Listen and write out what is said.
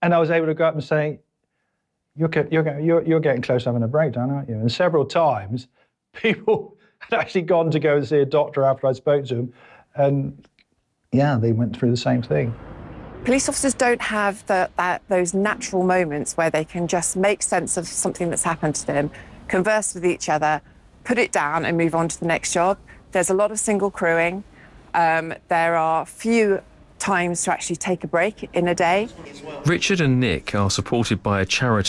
And I was able to go up and say, you're getting close to having a breakdown, aren't you? And several times, people had actually gone to go and see a doctor after I spoke to them, and yeah, they went through the same thing. Police officers don't have those natural moments where they can just make sense of something that's happened to them, converse with each other, put it down and move on to the next job. There's a lot of single crewing. There are few times to actually take a break in a day. Richard and Nick are supported by a charity